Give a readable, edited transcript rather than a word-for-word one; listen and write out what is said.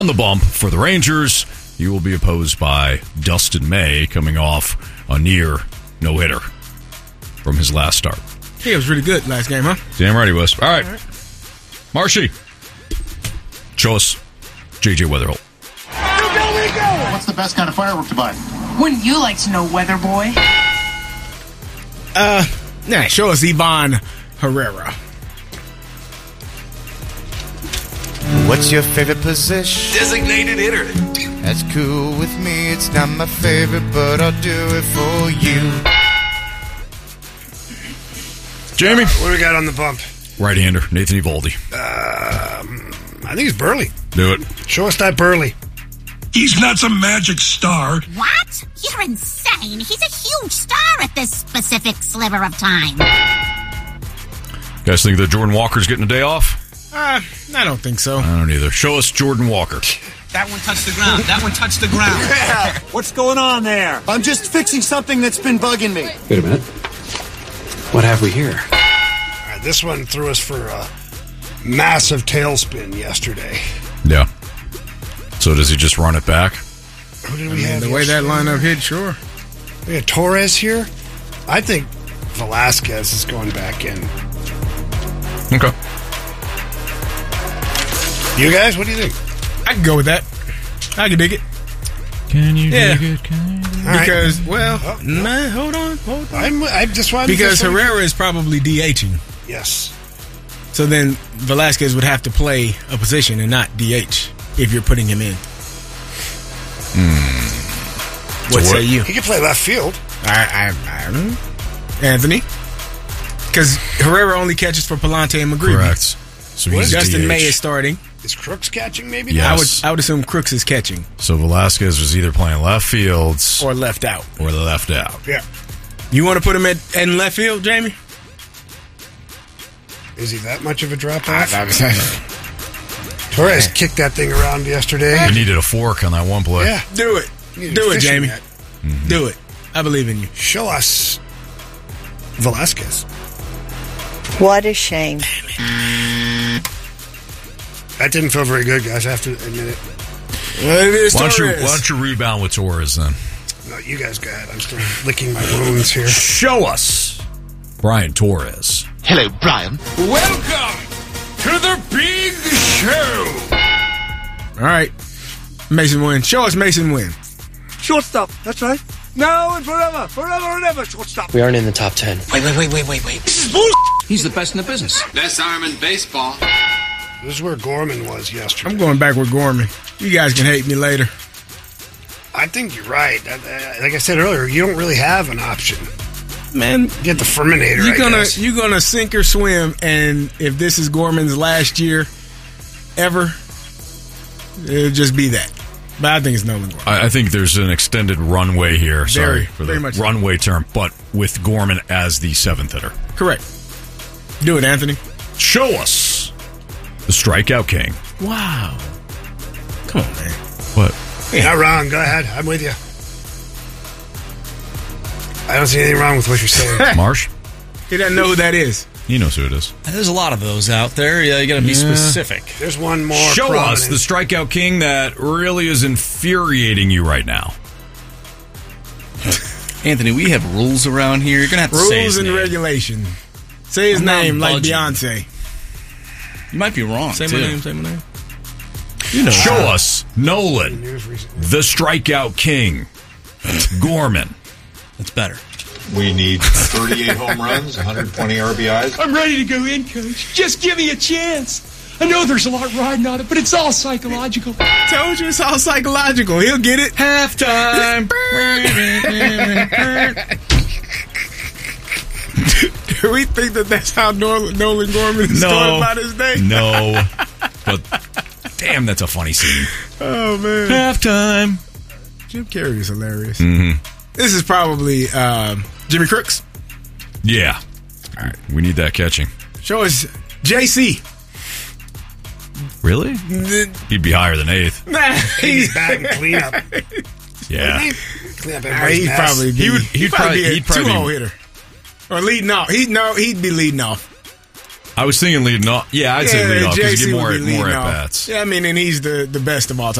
On the bump for the Rangers, he will be opposed by Dustin May, coming off a near no-hitter from his last start. He was really good last game, huh? Damn right he was. All right. Marshy, show us J.J. Weatherholt. What's the best kind of firework to buy? Wouldn't you like to know, Weather Boy? Show us Ivan Herrera. What's your favorite position? Designated hitter. That's cool with me. It's not my favorite, but I'll do it for you. Jamie? What do we got on the bump? Right-hander, Nathan Eovaldi. I think it's Burley. Do it. Show us that Burley. He's not some magic star. What? You're insane. He's a huge star at this specific sliver of time. Guys think that Jordan Walker's getting a day off? I don't think so. I don't either. Show us Jordan Walker. That one touched the ground. That one touched the ground. Yeah. What's going on there? I'm just fixing something that's been bugging me. Wait a minute. What have we here? All right, this one threw us for a massive tailspin yesterday. Yeah. So does he just run it back? Who did we have the way that lineup hit, sure. We had Torres here. I think Velasquez is going back in. Okay. You guys, what do you think? I can go with that. I can dig it. Can you dig it? Because, hold on. I just wanted because Herrera is probably DHing. Yes. So then Velasquez would have to play a position and not DH if you're putting him in. What say you? He could play left field. I don't know. Anthony? Because Herrera only catches for Palante and McGreevy. Correct. So he's Justin DH. May is starting. Is Crooks catching maybe? Yes. I would assume Crooks is catching. So Velasquez was either playing left fields Or left out. Yeah. You want to put him in left field, Jamie? Is he that much of a drop-off? Torres kicked that thing around yesterday. He needed a fork on that one play. Yeah. Do it. Do it, Jamie. Mm-hmm. Do it. I believe in you. Show us Velasquez. What a shame. That didn't feel very good, guys. I have to admit it. Why don't you rebound with Torres then? No, you guys go ahead. I'm still licking my wounds here. Show us Brian Torres. Hello, Brian. Welcome to the big show. All right. Mason Wynn. Show us Mason Wynn. Shortstop. That's right. Now and forever. Forever and ever. Shortstop. We aren't in the top 10. Wait. This is bullshit. He's the best in the business. Best arm in baseball. This is where Gorman was yesterday. I'm going back with Gorman. You guys can hate me later. I think you're right. Like I said earlier, you don't really have an option. Man, get the Ferminator. You're gonna sink or swim, and if this is Gorman's last year ever, it'll just be that. But I think it's Nolan Gorman. I think there's an extended runway here. Sorry for the much runway term, but with Gorman as the seventh hitter. Correct. Do it, Anthony. Show us the strikeout king. Wow. Come on, man. What? You're not wrong. Go ahead. I'm with you. I don't see anything wrong with what you're saying. Marsh? He doesn't know who that is. He knows who it is. There's a lot of those out there. Yeah, you got to be specific. There's one more. Show us the strikeout king that really is infuriating you right now. Anthony, we have rules around here. You're going to have to say his Rules and name. regulation. Say his I'm not name like budging. Beyonce. You might be wrong, Say too. my name, say my name. You know. Show us Nolan, the strikeout king, Gorman. That's better. We need 38 home runs, 120 RBIs. I'm ready to go in, Coach. Just give me a chance. I know there's a lot riding on it, but it's all psychological. Told you it's all psychological. He'll get it. Halftime. Do we think that that's how Nolan Gorman is going about his day? No. But damn, that's a funny scene. Oh, man. Halftime. Jim Carrey is hilarious. Mm-hmm. This is probably Jimmy Crooks. Yeah. All right. We need that catching. Show us JC. Really? He'd be higher than eighth. Nah, He's batting cleanup. Yeah. Clean up everybody's he'd mess. probably be. He'd probably be a be- two-hole hitter or leading off. He'd be leading off. I was thinking leading off. Yeah, I'd say leading off because you JC get would be more leading at off. bats. Yeah, I mean, and he's the best of all time.